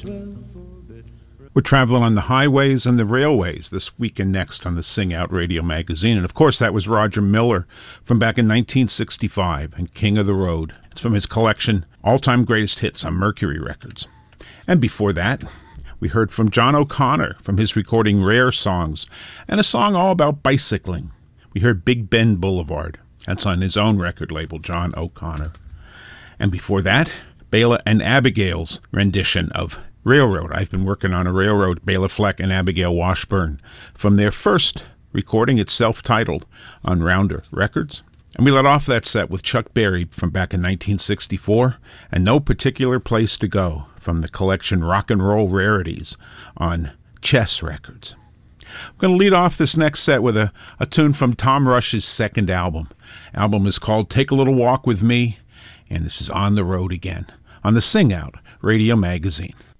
We're traveling on the highways and the railways this week and next on the Sing Out Radio magazine. And of course, that was Roger Miller from back in 1965 and King of the Road. It's from his collection, All-Time Greatest Hits on Mercury Records. And before that, we heard from John O'Connor from his recording Rare Songs and a song all about bicycling. We heard Big Bend Boulevard. That's on his own record label, John O'Connor. And before that, Bela and Abigail's rendition of Railroad. I've been working on a Railroad, Bela Fleck and Abigail Washburn, from their first recording. It's self-titled on Rounder Records. And we let off that set with Chuck Berry from back in 1964 and No Particular Place to Go from the collection Rock and Roll Rarities on Chess Records. I'm going to lead off this next set with a tune from Tom Rush's second album. The album is called Take a Little Walk with Me, and this is On the Road Again on the Sing Out Radio magazine.